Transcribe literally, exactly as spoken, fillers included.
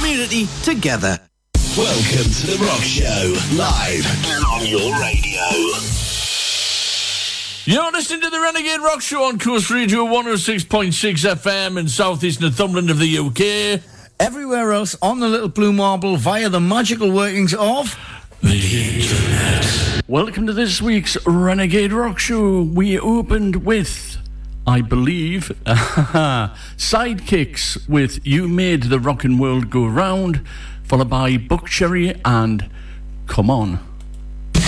community together. Welcome to The Rock Show, live and on your radio. You're listening to the Renegade Rock Show on Coast Radio one oh six point six F M in South East Northumberland of the U K. Everywhere else on the Little Blue Marble via the magical workings of the internet. Welcome to this week's Renegade Rock Show. We opened with, I believe, Sidekicks with You Made the Rockin' World Go Round, followed by Buckcherry and Come On.